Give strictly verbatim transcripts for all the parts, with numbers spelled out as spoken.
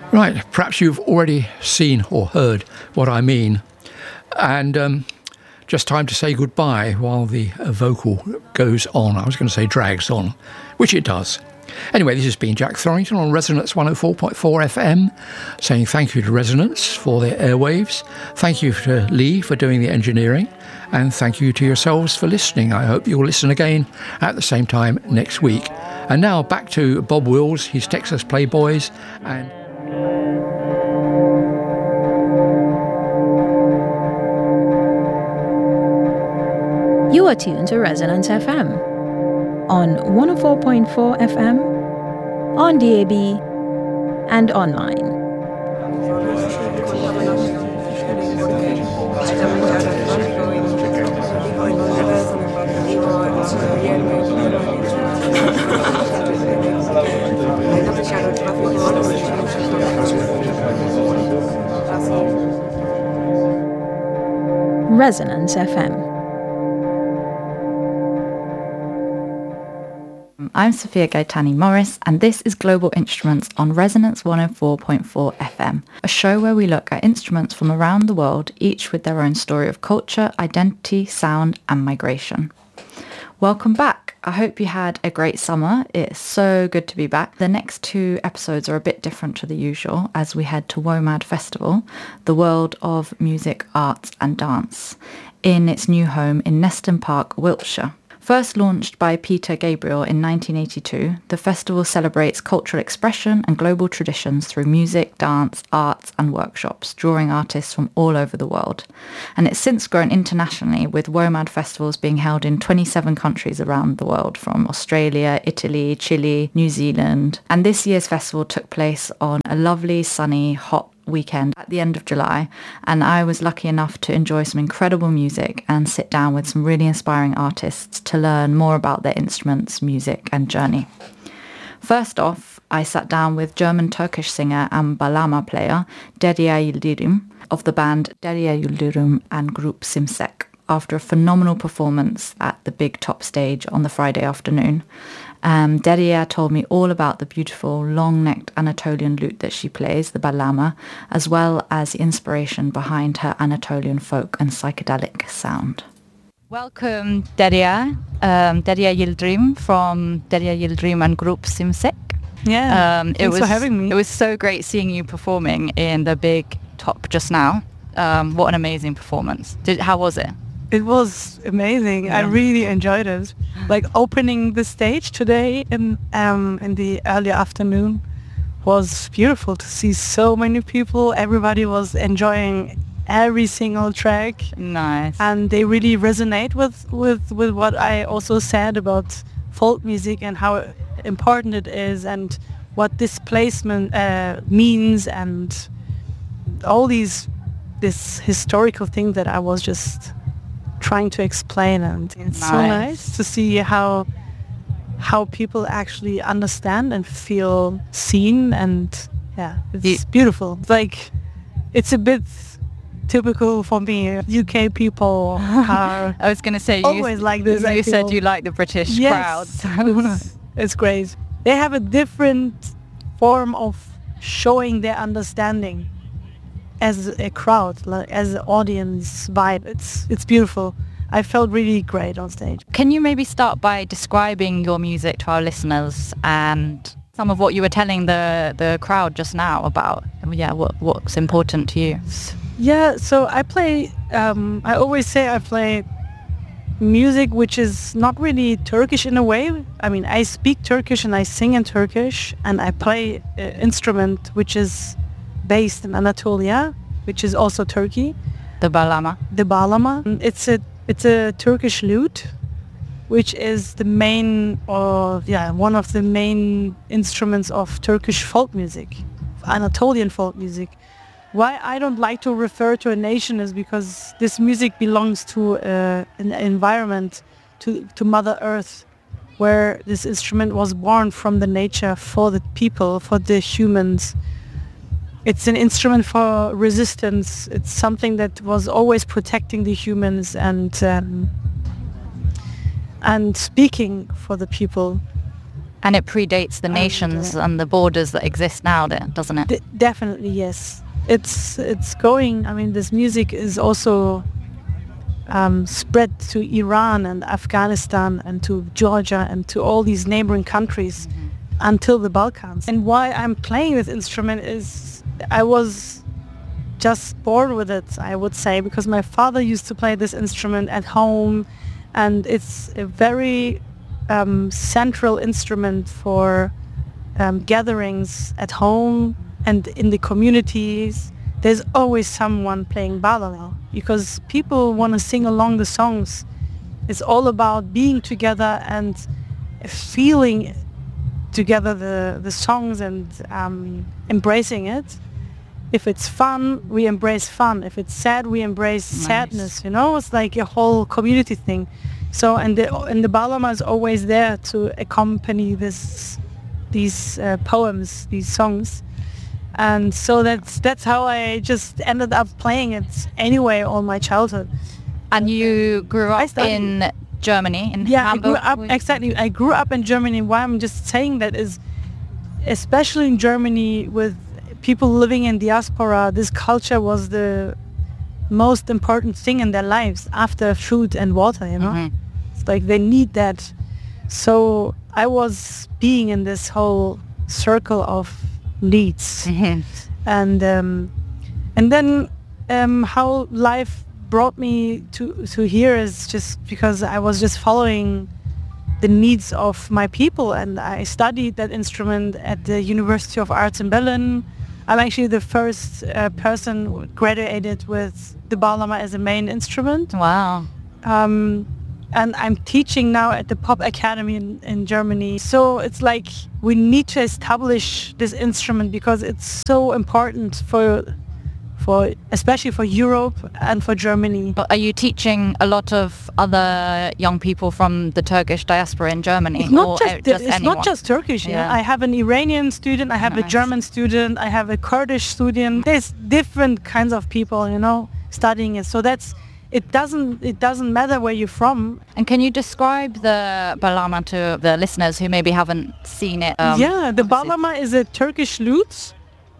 Right, perhaps you've already seen or heard what I mean. And um, just time to say goodbye while the uh, vocal goes on. I was going to say drags on, which it does. Anyway, this has been Jack Thorrington on Resonance one oh four point four F M, saying thank you to Resonance for their airwaves. Thank you to Lee for doing the engineering. And thank you to yourselves for listening. I hope you'll listen again at the same time next week. And now back to Bob Wills, his Texas Playboys, and... You are tuned to Resonance F M on one oh four point four F M, on D A B, and online. Resonance F M. I'm Sophia Gaetani Morris, and this is Global Instruments on Resonance one oh four point four F M, a show where we look at instruments from around the world, each with their own story of culture, identity, sound, and migration. Welcome back. I hope you had a great summer. It's so good to be back. The next two episodes are a bit different to the usual as we head to WOMAD Festival, the world of music, arts, and dance, in its new home in Neston Park, Wiltshire. First launched by Peter Gabriel in nineteen eighty-two, the festival celebrates cultural expression and global traditions through music, dance, arts and workshops, drawing artists from all over the world. And it's since grown internationally, with WOMAD festivals being held in twenty-seven countries around the world, from Australia, Italy, Chile, New Zealand. And this year's festival took place on a lovely, sunny, hot weekend at the end of July, and I was lucky enough to enjoy some incredible music and sit down with some really inspiring artists to learn more about their instruments, music and journey. First off, I sat down with German-Turkish singer and bağlama player Derya Yildirim of the band Derya Yildirim and group Simsek after a phenomenal performance at the Big Top stage on the Friday afternoon. Um, Derya told me all about the beautiful long-necked Anatolian lute that she plays, the bağlama, as well as the inspiration behind her Anatolian folk and psychedelic sound. Welcome, Derya. Um, Derya Yildirim from Derya Yildirim and group Simsek. Yeah, um, it thanks was, for having me. It was so great seeing you performing in the Big Top just now. Um, what an amazing performance. Did, how was it? It was amazing. Yeah. I really enjoyed it. Like opening the stage today in um in the early afternoon was beautiful to see so many people. Everybody was enjoying every single track. Nice. And they really resonate with, with, with what I also said about folk music and how important it is and what displacement uh, means and all these this historical thing that I was just trying to explain, and it's nice. so nice to see how how people actually understand and feel seen, and yeah, it's You, beautiful. It's like it's a bit typical for me. U K people are I was going to say, always you, like this. You I said feel. you like the British Yes, crowd. it's, it's great. They have a different form of showing their understanding as a crowd, like as an audience vibe. It's it's beautiful. I felt really great on stage. Can you maybe start by describing your music to our listeners and some of what you were telling the, the crowd just now about, yeah, what what's important to you? Yeah, so I play, um, I always say I play music which is not really Turkish in a way. I mean, I speak Turkish and I sing in Turkish, and I play an instrument which is based in Anatolia, which is also Turkey. The bağlama. The bağlama. It's a it's a Turkish lute, which is the main, or yeah, one of the main instruments of Turkish folk music, Anatolian folk music. Why I don't like to refer to a nation is because this music belongs to uh, an environment, to to Mother Earth, where this instrument was born from the nature for the people, for the humans. It's an instrument for resistance. It's something that was always protecting the humans and um, and speaking for the people. And it predates the And, nations uh, and the borders that exist now, there, doesn't it? D- definitely, yes. It's it's going. I mean, this music is also um, spread to Iran and Afghanistan and to Georgia and to all these neighboring countries until the Balkans. And why I'm playing this instrument is I was just born with it, I would say, because my father used to play this instrument at home, and it's a very um, central instrument for um, gatherings at home and in the communities. There's always someone playing balala because people want to sing along the songs. It's all about being together and feeling together the, the songs and um, embracing it. If it's fun, we embrace fun. If it's sad, we embrace Nice. sadness. You know, it's like a whole community thing. So, and the and the balama is always there to accompany this, these uh, poems, these songs, and so that's that's how I just ended up playing it anyway all my childhood. And you grew I up studied- in Germany, in Yeah, I Hamburg? grew up exactly. I grew up in Germany. Why I'm just saying that is, especially in Germany with people living in diaspora, this culture was the most important thing in their lives after food and water. You know, Mhm. it's like they need that. So I was being in this whole circle of needs, Mhm. and um, and then um, how life brought me to to here is just because I was just following the needs of my people, and I studied that instrument at the University of Arts in Berlin. I'm actually the first uh, person who graduated with the balama as a main instrument. Wow. Um, and I'm teaching now at the Pop Academy in, in Germany. So it's like we need to establish this instrument because it's so important for, for especially for Europe and for Germany. But are you teaching a lot of other young people from the Turkish diaspora in Germany? It's not or just, uh, it's anyone? not just Turkish. Yeah. Yeah. I have an Iranian student. I have a Nice. German student. I have a Kurdish student. There's different kinds of people, you know, studying it. So that's it. Doesn't it doesn't matter where you're from. And can you describe the balama to the listeners who maybe haven't seen it? Um, Yeah, the obviously- balama is a Turkish lute,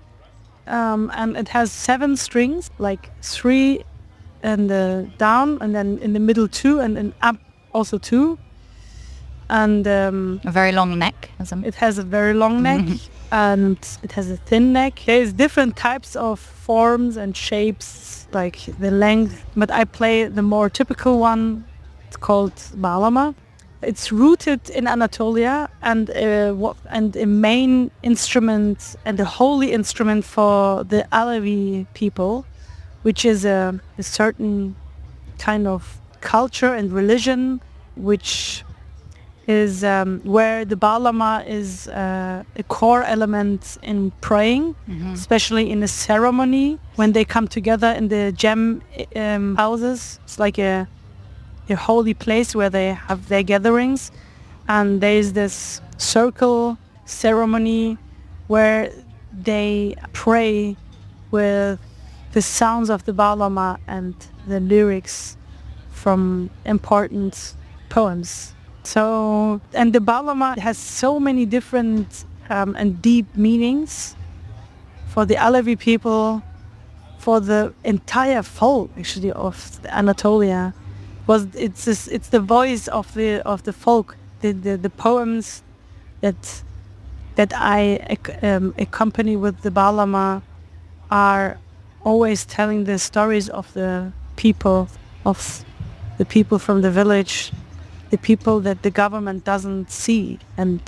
um, and it has seven strings, like three and uh, down, and then in the middle two, and then up also two. And um, A very long neck. As a, it has a very long neck, and it has a thin neck. There's different types of forms and shapes, like the length, but I play the more typical one. It's called balama. It's rooted in Anatolia, and uh, what, and a main instrument and a holy instrument for the Alevi people, which is a, a certain kind of culture and religion, which is um, where the balama is uh, a core element in praying, especially in a ceremony when they come together in the gem um, houses. It's like a a holy place where they have their gatherings, and there's this circle ceremony where they pray with the sounds of the balama and the lyrics from important poems. So, and the balama has so many different um, and deep meanings for the Alevi people, for the entire folk actually of Anatolia. Was it's just, it's the voice of the of the folk, the the, the poems that that I ac- um, accompany with the balama are always telling the stories of the people, of the people from the village, the people that the government doesn't see and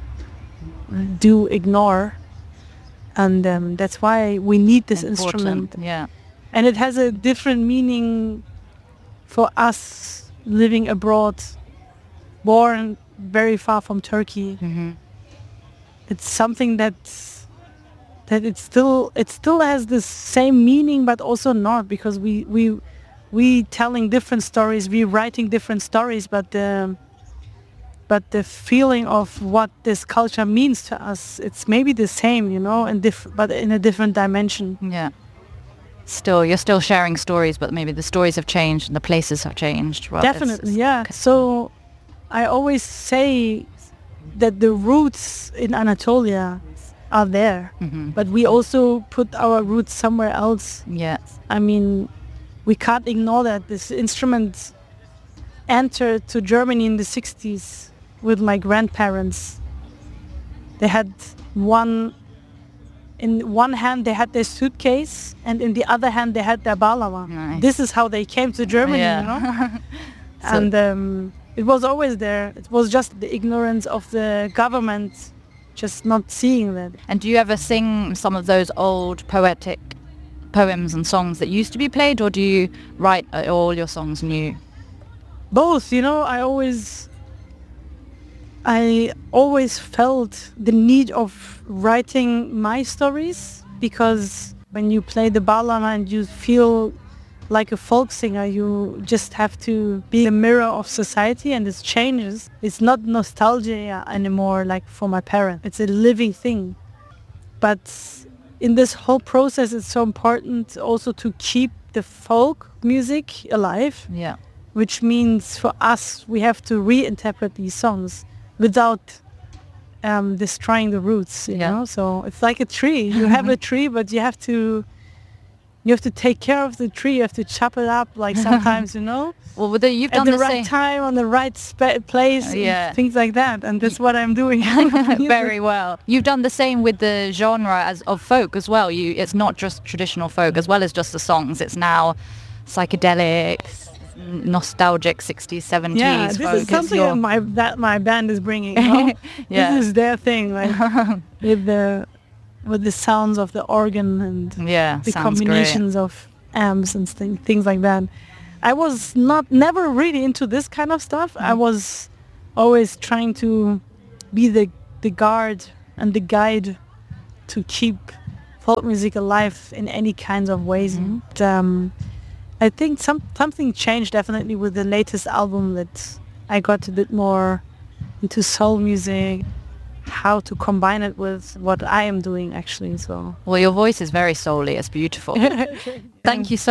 do ignore, and um, that's why we need this important, instrument. Yeah. And it has a different meaning for us living abroad, born very far from Turkey. Mhm. It's something that that it still it still has the same meaning, but also not, because we we we telling different stories, we writing different stories, but the but the feeling of what this culture means to us, it's maybe the same, you know, and diff- but in a different dimension. Yeah. Still, you're still sharing stories, but maybe the stories have changed and the places have changed. Well, it's- Definitely, it's- yeah. So I always say that the roots in Anatolia are there, Mm-hmm. but we also put our roots somewhere else. Yes. I mean, we can't ignore that this instrument entered to Germany in the sixties with my grandparents. They had one, in one hand they had their suitcase, and in the other hand they had their balama. Nice. This is how they came to Germany, Yeah. you know? So- And um, it was always there. It was just the ignorance of the government just not seeing that. And do you ever sing some of those old poetic poems and songs that used to be played, or do you write uh, all your songs new? Both, you know, I always I always felt the need of writing my stories, because when you play the balama and you feel like a folk singer, you just have to be a mirror of society, and it changes. It's not nostalgia anymore like for my parents. It's a living thing. But in this whole process, it's so important also to keep the folk music alive, Yeah. which means for us we have to reinterpret these songs without um, destroying the roots, you Yeah. know. So it's like a tree. You have a tree, but you have to you have to take care of the tree. You have to chop it up, like sometimes, you know, Well, with the, you've at done the the right same. time, on the right spa- place, and Yeah. things like that. And that's what I'm doing. Very well. You've done the same with the genre as of folk as well. You, it's not just traditional folk as well as just the songs. It's now psychedelic, n- nostalgic sixties, seventies Yeah, this folk. is It's something your- that my that my band is bringing. You know? Yeah. This is their thing, like with the with the sounds of the organ and Yeah, the sounds combinations of amps and th- things like that. I was not never really into this kind of stuff. I was always trying to be the the guard and the guide to keep folk music alive in any kinds of ways. And, um, I think some something changed definitely with the latest album, that I got a bit more into soul music, how to combine it with what I am doing actually. So Well, your voice is very soully. It's beautiful. Thank you so